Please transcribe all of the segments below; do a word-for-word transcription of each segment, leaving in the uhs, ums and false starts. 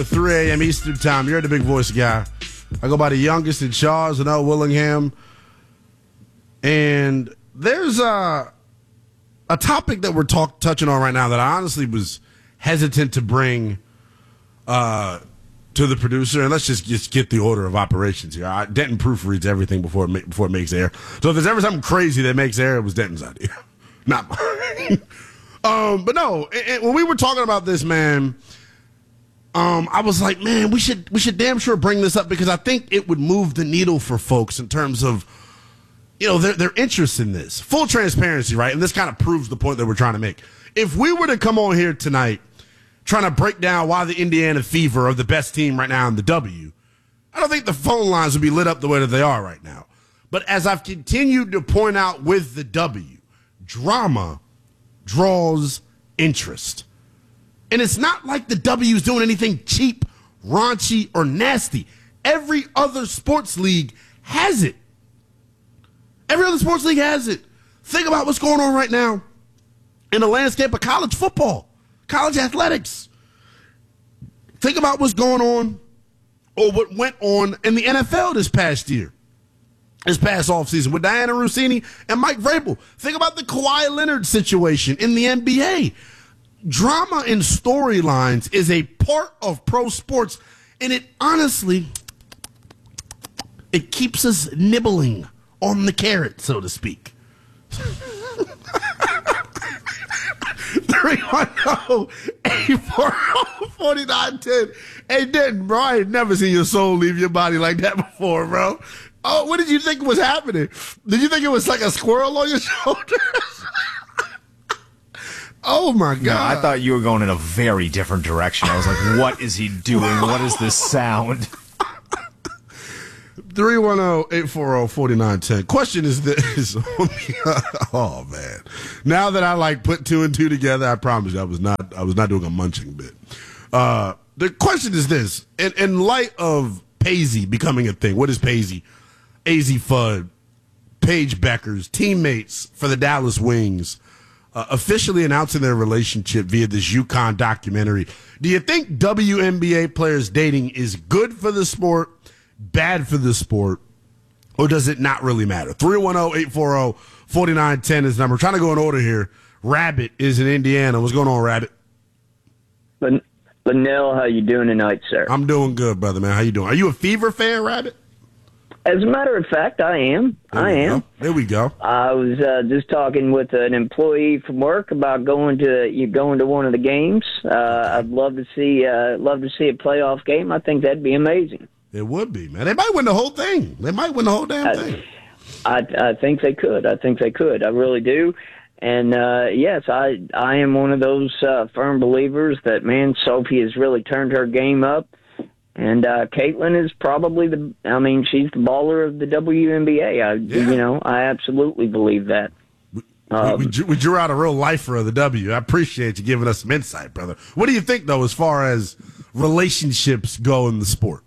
three a.m. Eastern time. You're the big voice guy. I go by the youngest in Charles and L. Willingham. And there's a, a topic that we're talk, touching on right now that I honestly was hesitant to bring uh, to the producer. And let's just, just get the order of operations here. I, Denton proofreads everything before it, ma- before it makes air. So if there's ever something crazy that makes air, it was Denton's idea. Not mine. um, but no, it, it, when we were talking about this, man, Um, I was like, man, we should we should damn sure bring this up because I think it would move the needle for folks in terms of, you know, their their interest in this. Full transparency, right? And this kind of proves the point that we're trying to make. If we were to come on here tonight trying to break down why the Indiana Fever are the best team right now in the W, I don't think the phone lines would be lit up the way that they are right now. But as I've continued to point out with the W, drama draws interest. And it's not like the W is doing anything cheap, raunchy, or nasty. Every other sports league has it. Every other sports league has it. Think about what's going on right now in the landscape of college football, college athletics. Think about what's going on or what went on in the N F L this past year, this past offseason with Diana Rossini and Mike Vrabel. Think about the Kawhi Leonard situation in the N B A. Drama and storylines is a part of pro sports, and it honestly, it keeps us nibbling on the carrot, so to speak. three one zero, eight four zero, four nine one zero. Hey, Denton, bro, I ain't never seen your soul leave your body like that before, bro. Oh, what did you think was happening? Did you think it was like a squirrel on your shoulders? Oh, my God. No, I thought you were going in a very different direction. I was like, what is he doing? What is this sound? three one zero, eight four zero, four nine one zero. Question is this. Oh, man. Now that I, like, put two and two together, I promise you I was not I was not doing a munching bit. Uh, the question is this. In, in light of Paisy becoming a thing, what is Paisy? A Z Fudd, Paige Beckers, teammates for the Dallas Wings, Uh, officially announcing their relationship via this UConn documentary. Do you think W N B A players dating is good for the sport, bad for the sport, or does it not really matter? three one zero, eight four zero, four nine one zero is the number. We're trying to go in order here. Rabbit is in Indiana. What's going on, Rabbit? Lin- Linnell, how you doing tonight, sir? I'm doing good, brother, man. How you doing? Are you a Fever fan, Rabbit? As a matter of fact, I am. There I am. Go. There we go. I was uh, just talking with an employee from work about going to you going to one of the games. Uh, I'd love to see uh, love to see a playoff game. I think that'd be amazing. It would be, man. They might win the whole thing. They might win the whole damn thing. I, I think they could. I think they could. I really do. And uh, yes, I I am one of those uh, firm believers that man, Sophie has really turned her game up. And uh, Caitlin is probably the, I mean, she's the baller of the W N B A. I, Yeah. You know, I absolutely believe that. We, Um, we, we drew out a real lifer of the W. I appreciate you giving us some insight, brother. What do you think, though, as far as relationships go in the sport?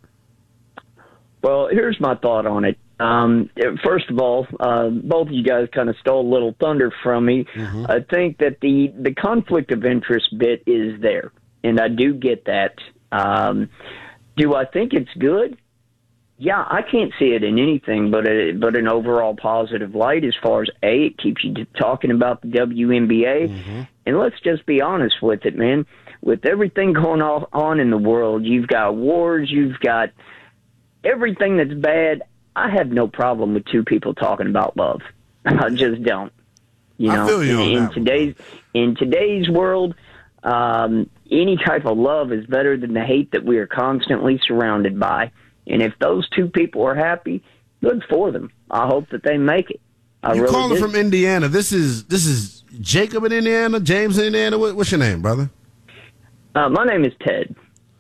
Well, here's my thought on it. Um, first of all, uh, both of you guys kind of stole a little thunder from me. Mm-hmm. I think that the, the conflict of interest bit is there, and I do get that. Um, do I think it's good? Yeah, I can't see it in anything but a, but an overall positive light as far as, A, it keeps you talking about the W N B A. Mm-hmm. And let's just be honest with it, man. With everything going on in the world, you've got wars, you've got everything that's bad. I have no problem with two people talking about love. I just don't. You know, I feel you in, on in that today's one. in today's world, um, any type of love is better than the hate that we are constantly surrounded by. And if those two people are happy, good for them. I hope that they make it. I You really calling do. from Indiana? This is this is Jacob in Indiana, James in Indiana. What, what's your name, brother? Uh, my name is Ted.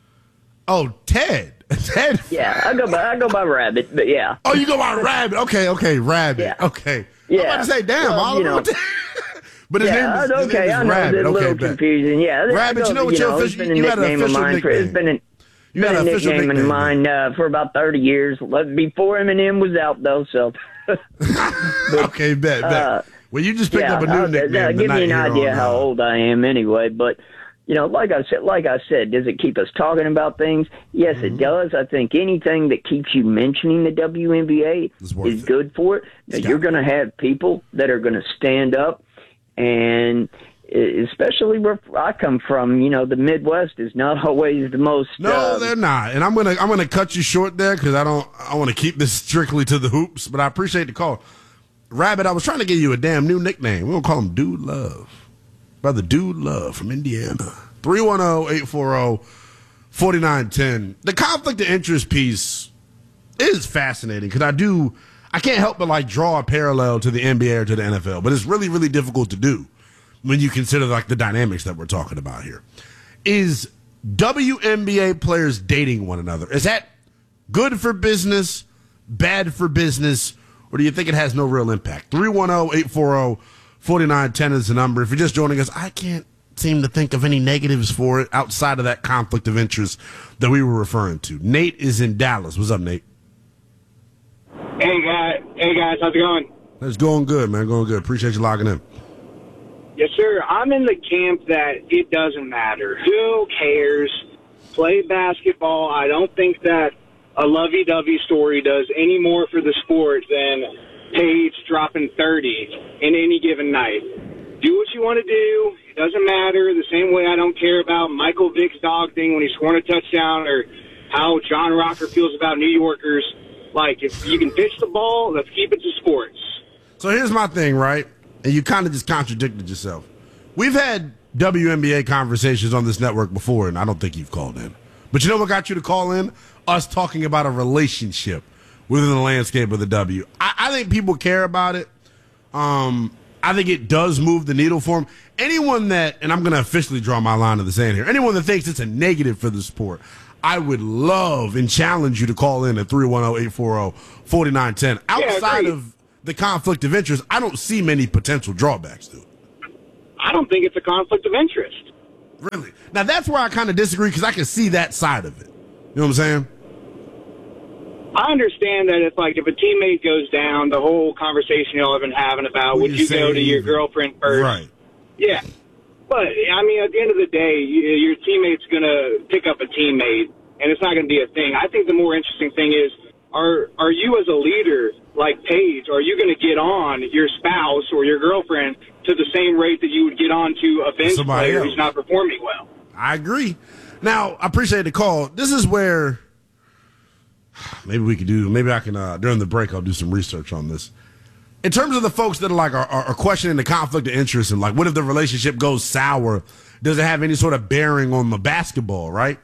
Oh, Ted. Ted. Yeah, I go by I go by Rabbit, but yeah. Oh, you go by Rabbit. Okay, okay, Rabbit. Yeah. Okay. Yeah. I'm about to say, damn, Well, Oliver. you know. what the- but his Yeah, name is, his okay, name is I know Rabbit. it's a little Okay, bet. confusing. Yeah, Rabbit, I you know what your it's official- been a you had an nickname of official mine for nickname. it's been a You been had a an official nickname of nickname, mine uh, for about thirty years. Before Eminem was out, though. So Okay, bet, bet. Uh, Well, you just picked yeah, up a new I'll- nickname. uh, give me tonight an here idea on, how uh, old I am, anyway. But you know, like I said, like I said, does it keep us talking about things? Yes, mm-hmm. it does. I think anything that keeps you mentioning the W N B A is it. good for it. Now, you're going to have people that are going to stand up, and especially where I come from, you know, the Midwest is not always the most. No, uh, they're not. And I'm gonna I'm gonna cut you short there because I don't I want to keep this strictly to the hoops. But I appreciate the call, Rabbit. I was trying to give you a damn new nickname. We're gonna call him Dude Love. Brother Dude Love from Indiana. three one zero, eight four zero, four nine one zero. The conflict of interest piece is fascinating because I do, I can't help but like draw a parallel to the N B A or to the N F L, but it's really, really difficult to do when you consider like the dynamics that we're talking about here. Is W N B A players dating one another? Is that good for business, bad for business, or do you think it has no real impact? three one zero, eight four zero, four nine one zero is the number. If you're just joining us, I can't seem to think of any negatives for it outside of that conflict of interest that we were referring to. Nate is in Dallas. What's up, Nate? Hey, guys. Hey, guys. How's it going? It's going good, man. Going good. Appreciate you logging in. Yes, sir. I'm in the camp that it doesn't matter. Who cares? Play basketball. I don't think that a lovey-dovey story does any more for the sport than Paige dropping thirty in any given night. Do what you want to do. It doesn't matter. The same way I don't care about Michael Vick's dog thing when he scored a touchdown or how John Rocker feels about New Yorkers. Like, if you can pitch the ball, let's keep it to sports. So here's my thing, right? And you kind of just contradicted yourself. We've had W N B A conversations on this network before, and I don't think you've called in. But you know what got you to call in? Us talking about a relationship within the landscape of the W. I, I think people care about it. Um, I think it does move the needle for them. Anyone that, and I'm going to officially draw my line in the sand here, anyone that thinks it's a negative for the sport, I would love and challenge you to call in at three one zero, eight four zero, four nine one zero. Outside yeah, of the conflict of interest, I don't see many potential drawbacks to it. I don't think it's a conflict of interest. Really? Now, that's where I kind of disagree because I can see that side of it. You know what I'm saying? I understand that it's like if a teammate goes down, the whole conversation y'all have been having about would you go to your girlfriend first? Right. Yeah. But, I mean, at the end of the day, your teammate's going to pick up a teammate, and it's not going to be a thing. I think the more interesting thing is, are are you as a leader, like Paige, are you going to get on your spouse or your girlfriend to the same rate that you would get on to a bench Somebody player else. who's not performing well? I agree. Now, I appreciate the call. This is where maybe we could do, maybe I can, uh, during the break, I'll do some research on this. In terms of the folks that are like are, are questioning the conflict of interest and like, what if the relationship goes sour? Does it have any sort of bearing on the basketball, right?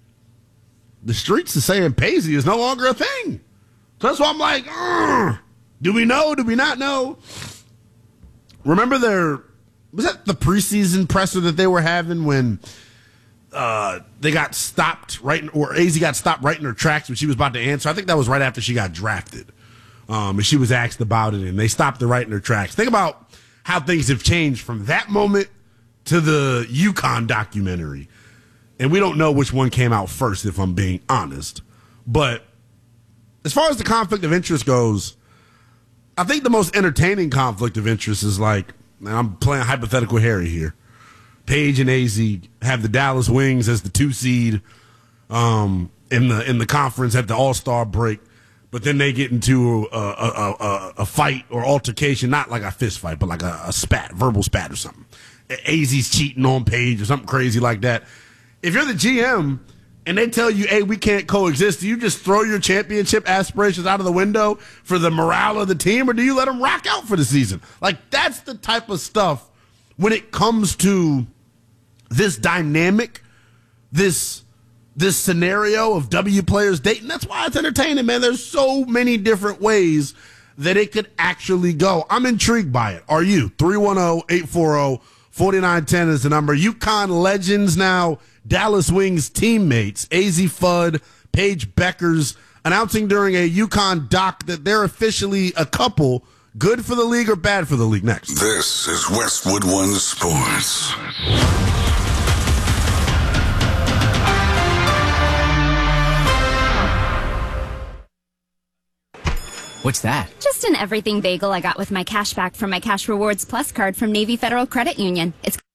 The streets are saying Paisley is no longer a thing. So that's why I'm like, Ugh. do we know? Do we not know? Remember their, was that the preseason presser that they were having when uh, they got stopped right, or A Z got stopped right in her tracks when she was about to answer? I think that was right after she got drafted. Um, and she was asked about it, and they stopped her right in her tracks. Think about how things have changed from that moment to the UConn documentary. And we don't know which one came out first, if I'm being honest. But as far as the conflict of interest goes, I think the most entertaining conflict of interest is like, and I'm playing hypothetical Harry here, Paige and A Z have the Dallas Wings as the two seed um, in the in the conference at the All-Star break. But then they get into a, a, a, a fight or altercation, not like a fist fight, but like a, a spat, verbal spat or something. A Z's cheating on Paige or something crazy like that. If you're the G M and they tell you, hey, we can't coexist, do you just throw your championship aspirations out of the window for the morale of the team, or do you let them rock out for the season? Like, that's the type of stuff when it comes to this dynamic, this this scenario of W players dating. That's why it's entertaining, man. There's so many different ways that it could actually go. I'm intrigued by it. Are you? three one zero, eight four zero, four nine one zero is the number. UConn legends now, Dallas Wings teammates, A Z Fudd, Paige Beckers, announcing during a UConn doc that they're officially a couple. Good for the league or bad for the league? Next. This is Westwood One Sports. What's that? Just an everything bagel I got with my cash back from my Cash Rewards Plus card from Navy Federal Credit Union. It's